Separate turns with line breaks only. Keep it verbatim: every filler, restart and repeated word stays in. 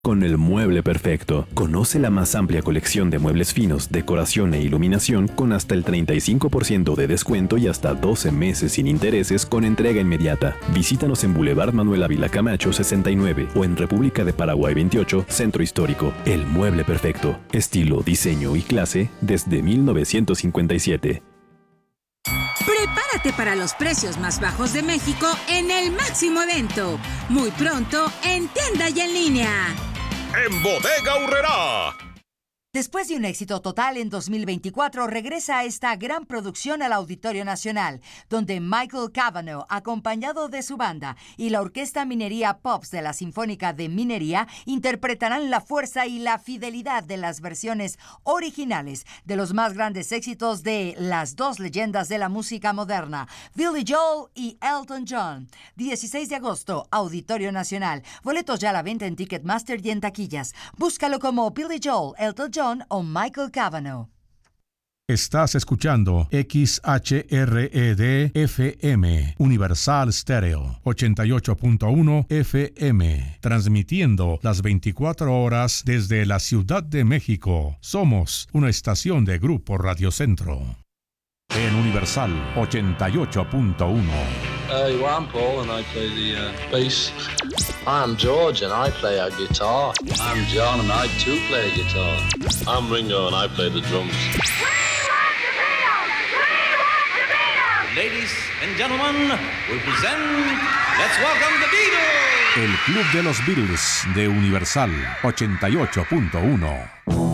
Con el mueble perfecto. Conoce la más amplia colección de muebles finos, decoración e iluminación con hasta el treinta y cinco por ciento de descuento y hasta doce meses sin intereses con entrega inmediata. Visítanos en Boulevard Manuel Ávila Camacho sesenta y nueve o en República de Paraguay veintiocho, Centro Histórico. El mueble perfecto. Estilo, diseño y clase desde mil novecientos cincuenta y siete.
Prepárate para los precios más bajos de México en el máximo evento. Muy pronto en tienda y en línea.
En Bodega Aurrerá.
Después de un éxito total en dos mil veinticuatro, regresa esta gran producción al Auditorio Nacional, donde Michael Cavanaugh, acompañado de su banda, y la Orquesta Minería Pops de la Sinfónica de Minería, interpretarán la fuerza y la fidelidad de las versiones originales de los más grandes éxitos de las dos leyendas de la música moderna, Billy Joel y Elton John. dieciséis de agosto, Auditorio Nacional. Boletos ya a la venta en Ticketmaster y en taquillas. Búscalo como Billy Joel, Elton John o Michael Cavanaugh.
Estás escuchando X H R E D F M, Universal Stereo, ochenta y ocho punto uno F M, transmitiendo las veinticuatro horas desde la Ciudad de México. Somos una estación de Grupo Radio Centro. En Universal ochenta y ocho punto uno.
Uh, well, I'm Paul and I play the uh, bass. I'm George and I play a guitar. I'm John and I too play a guitar. I'm Ringo and I play the drums.
We want the Beatles! We want the Beatles!
Ladies and gentlemen, we present Let's Welcome the Beatles.
El Club de los Beatles de Universal ochenta y ocho punto uno.